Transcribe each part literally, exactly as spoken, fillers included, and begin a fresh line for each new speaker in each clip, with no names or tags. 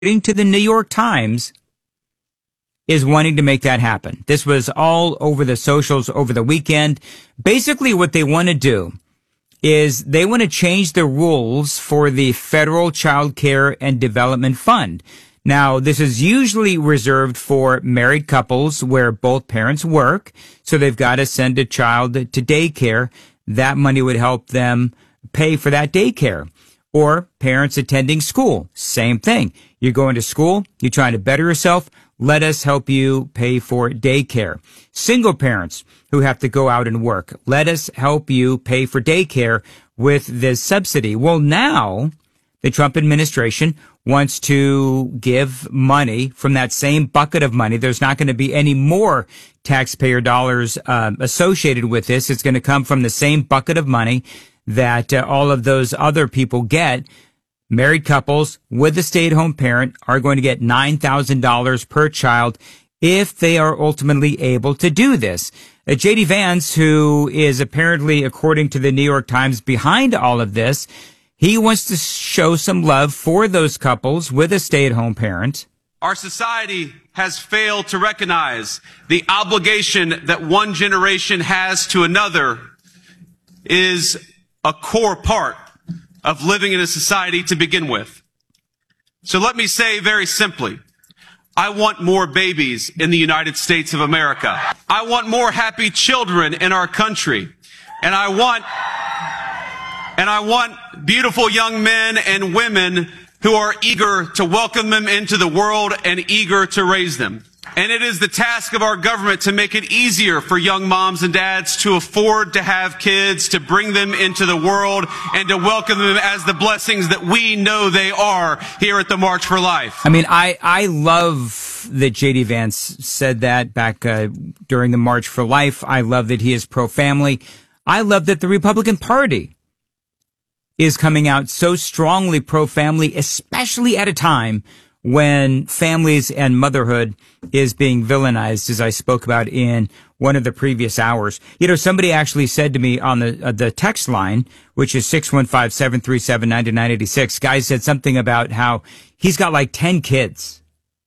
according to the New York Times, is wanting to make that happen. This was all over the socials over the weekend. Basically, what they want to do is they want to change the rules for the Federal Child Care and Development Fund. Now, this is usually reserved for married couples where both parents work, so they've got to send a child to daycare. That money would help them pay for that daycare. Or parents attending school, same thing. You're going to school, you're trying to better yourself, let us help you pay for daycare. Single parents who have to go out and work, let us help you pay for daycare with this subsidy. Well, now the Trump administration wants to give money from that same bucket of money. There's not going to be any more taxpayer dollars um, associated with this. It's going to come from the same bucket of money that uh, all of those other people get. Married couples with a stay-at-home parent are going to get nine thousand dollars per child if they are ultimately able to do this. Uh, J D. Vance, who is apparently, according to the New York Times, behind all of this, he wants to show some love for those couples with a stay-at-home parent.
Our society has failed to recognize the obligation that one generation has to another is a core part of living in a society to begin with. So let me say very simply, I want more babies in the United States of America. I want more happy children in our country. And I want, and I want beautiful young men and women who are eager to welcome them into the world and eager to raise them. And it is the task of our government to make it easier for young moms and dads to afford to have kids, to bring them into the world, and to welcome them as the blessings that we know they are here at the March for Life.
I mean, I, I love that J D. Vance said that back uh, during the March for Life. I love that he is pro-family. I love that the Republican Party is coming out so strongly pro-family, especially at a time when families and motherhood is being villainized, as I spoke about in one of the previous hours. You know, somebody actually said to me on the uh, the text line, which is six one five, seven three seven, nine nine eight six, guy said something about how he's got like ten kids.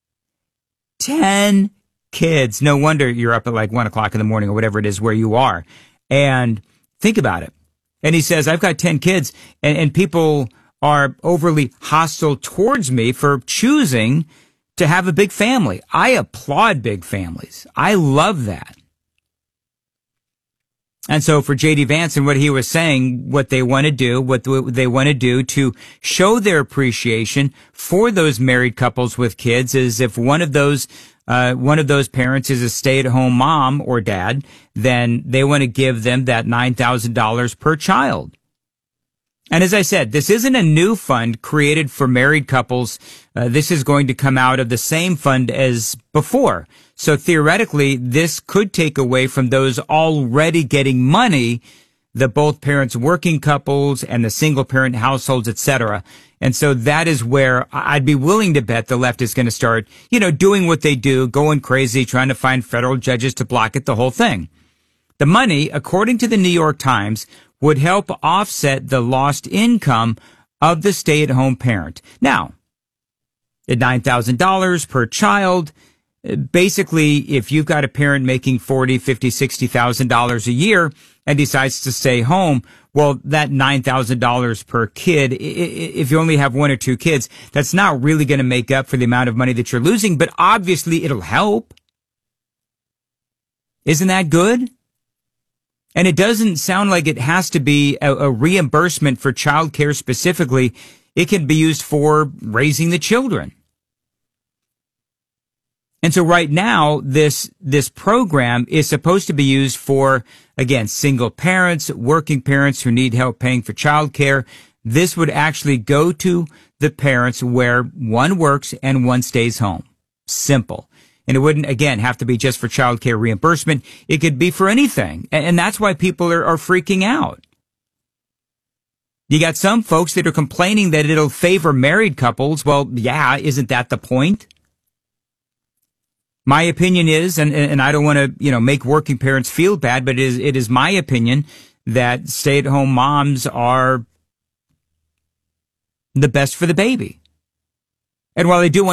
ten kids. No wonder you're up at like one o'clock in the morning or whatever it is where you are. And think about it. And he says, I've got ten kids, and, and people are overly hostile towards me for choosing to have a big family. I applaud big families. I love that. And so for J D. Vance and what he was saying, what they want to do, what they want to do to show their appreciation for those married couples with kids is if one of those uh one of those parents is a stay-at-home mom or dad, then they want to give them that nine thousand dollars per child. And as I said, this isn't a new fund created for married couples. Uh, this is going to come out of the same fund as before. So theoretically, this could take away from those already getting money, the both parents working couples and the single parent households, et cetera. And so that is where I'd be willing to bet the left is going to start, you know, doing what they do, going crazy, trying to find federal judges to block it, the whole thing. The money, according to the New York Times, would help offset the lost income of the stay-at-home parent. Now, at nine thousand dollars per child, basically, if you've got a parent making forty, fifty, sixty thousand dollars a year and decides to stay home, well, that nine thousand dollars per kid, if you only have one or two kids, that's not really going to make up for the amount of money that you're losing, but obviously it'll help. Isn't that good? And it doesn't sound like it has to be a, a reimbursement for child care specifically. It can be used for raising the children. And so right now, this, this program is supposed to be used for, again, single parents, working parents who need help paying for child care. This would actually go to the parents where one works and one stays home. Simple. And it wouldn't, again, have to be just for child care reimbursement. It could be for anything. And, and that's why people are, are freaking out. You got some folks that are complaining that it'll favor married couples. Well, yeah, isn't that the point? My opinion is, and, and I don't want to, you know, make working parents feel bad, but it is, it is my opinion that stay-at-home moms are the best for the baby. And while I do want